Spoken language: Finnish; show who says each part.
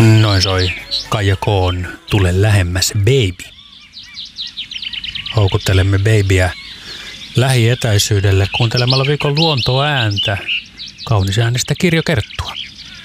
Speaker 1: Noin soi Kaija K:n Tule lähemmäs baby. Houkuttelemme babyä lähietäisyydelle kuuntelemalla viikon luontoääntä, kaunis äänestä Kirjo Kerttua.